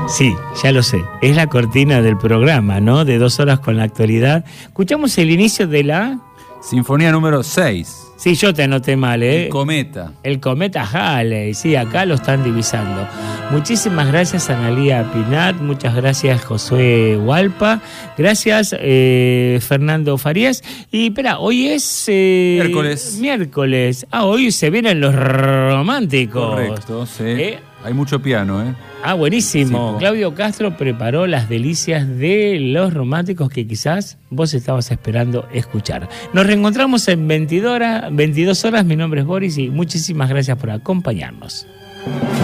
Sí, ya lo sé. Es la cortina del programa, ¿no? De 2 horas con la actualidad. Escuchamos el inicio de la... Sinfonía número 6. Sí, yo te anoté mal, ¿eh? El cometa. El cometa Halley, sí, acá lo están divisando. Muchísimas gracias a Analía Pinat, muchas gracias Josué Hualpa, gracias Fernando Farías. Y espera, hoy es... Miércoles. Hoy se vienen los románticos. Correcto, sí. Hay mucho piano, ¿eh? Buenísimo. Sí, Claudio Castro preparó las delicias de los románticos que quizás vos estabas esperando escuchar. Nos reencontramos en 22 horas. Mi nombre es Boris y muchísimas gracias por acompañarnos.